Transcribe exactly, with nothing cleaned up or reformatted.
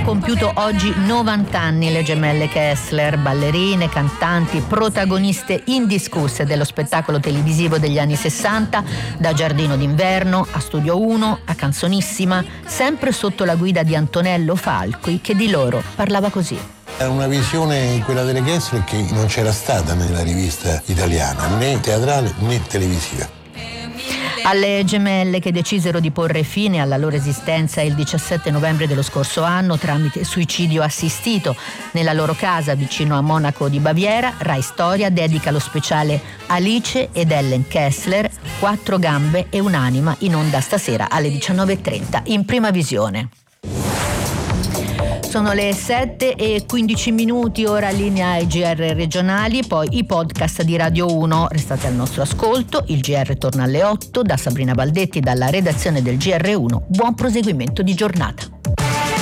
compiuto oggi novanta anni le gemelle Kessler, ballerine, cantanti, protagoniste indiscusse dello spettacolo televisivo degli anni sessanta, da Giardino d'inverno a Studio uno a Canzonissima, sempre sotto la guida di Antonello Falqui, che di loro parlava così. Era una visione, quella delle Kessler, che non c'era stata nella rivista italiana, né teatrale né televisiva. Alle gemelle, che decisero di porre fine alla loro esistenza il diciassette novembre dello scorso anno tramite suicidio assistito nella loro casa vicino a Monaco di Baviera, Rai Storia dedica lo speciale Alice ed Ellen Kessler, quattro gambe e un'anima, in onda stasera alle diciannove e trenta in prima visione. Sono le sette e quindici minuti, ora linea ai G R regionali, poi i podcast di Radio uno. Restate al nostro ascolto, il G R torna alle otto, da Sabrina Baldetti dalla redazione del G R uno. Buon proseguimento di giornata.